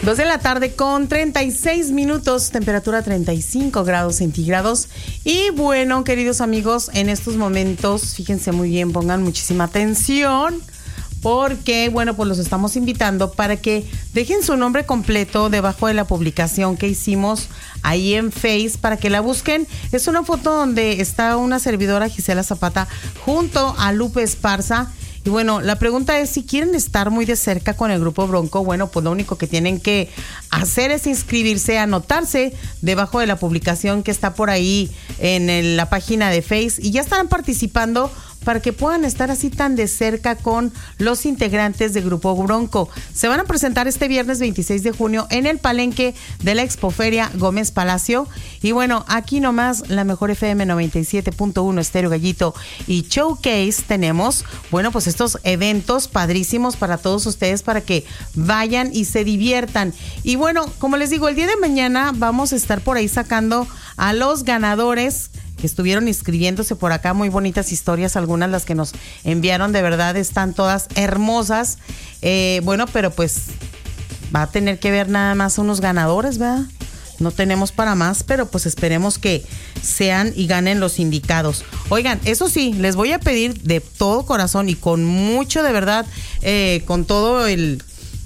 2 de la tarde con 36 minutos, temperatura 35 grados centígrados. Y bueno, queridos amigos, en estos momentos, fíjense muy bien, pongan muchísima atención, porque, bueno, pues los estamos invitando para que dejen su nombre completo debajo de la publicación que hicimos ahí en Face, para que la busquen. Es una foto donde está una servidora, Gisela Zapata, junto a Lupe Esparza. Y bueno, la pregunta es si quieren estar muy de cerca con el Grupo Bronco. Bueno, pues lo único que tienen que hacer es inscribirse, anotarse debajo de la publicación que está por ahí en la página de Face, y ya estarán participando para que puedan estar así tan de cerca con los integrantes del Grupo Bronco. Se van a presentar este viernes 26 de junio en el palenque de la Expoferia Gómez Palacio. Y bueno, aquí nomás la mejor FM 97.1 Estéreo Gallito y Showcase tenemos, bueno, pues estos eventos padrísimos para todos ustedes, para que vayan y se diviertan. Y bueno, como les digo, el día de mañana vamos a estar por ahí sacando a los ganadores que estuvieron inscribiéndose por acá. Muy bonitas historias, algunas las que nos enviaron, de verdad están todas hermosas. Bueno, pero pues va a tener que ver nada más unos ganadores, ¿verdad? No tenemos para más, pero pues esperemos que sean y ganen los indicados. Oigan, eso sí, les voy a pedir de todo corazón y con mucho, de verdad, con todo el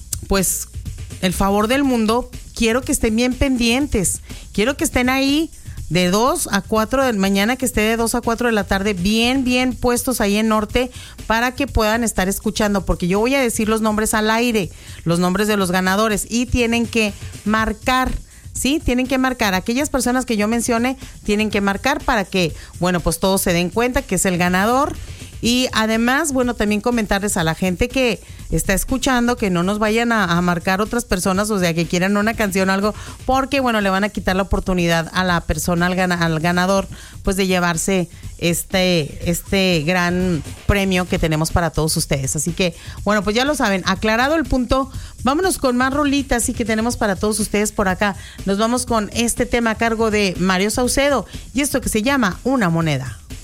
favor del mundo, quiero que estén bien pendientes, quiero que estén ahí de 2 a 4 de mañana, que esté de 2 a 4 de la tarde, bien puestos ahí en Norte, para que puedan estar escuchando, porque yo voy a decir los nombres al aire, los nombres de los ganadores, y tienen que marcar, ¿sí? Tienen que marcar. Aquellas personas que yo mencione tienen que marcar para que, bueno, pues todos se den cuenta que es el ganador. Y además, bueno, también comentarles a la gente que está escuchando que no nos vayan a marcar otras personas, o sea, que quieran una canción o algo, porque, bueno, le van a quitar la oportunidad a la persona, al ganador, pues de llevarse este gran premio que tenemos para todos ustedes. Así que, bueno, pues ya lo saben, aclarado el punto, vámonos con más rolitas y que tenemos para todos ustedes por acá. Nos vamos con este tema a cargo de Mario Saucedo y esto que se llama Una Moneda.